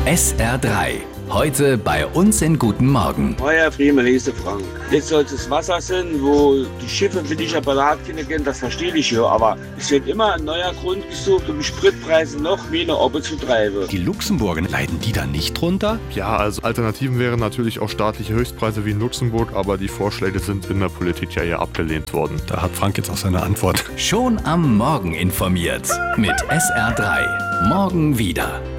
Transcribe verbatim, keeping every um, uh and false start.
S R drei. Heute bei uns in Guten Morgen. Euer Friemel, hier ist der Frank. Jetzt soll es Wasser sein, wo die Schiffe für dich aber da gehen, das verstehe ich ja. Aber es wird immer ein neuer Grund gesucht, um die Spritpreise noch mehr nach oben zu treiben. Die Luxemburger, leiden die da nicht drunter? Ja, also Alternativen wären natürlich auch staatliche Höchstpreise wie in Luxemburg, aber die Vorschläge sind in der Politik ja eher abgelehnt worden. Da hat Frank jetzt auch seine Antwort. Schon am Morgen informiert mit S R drei. Morgen wieder.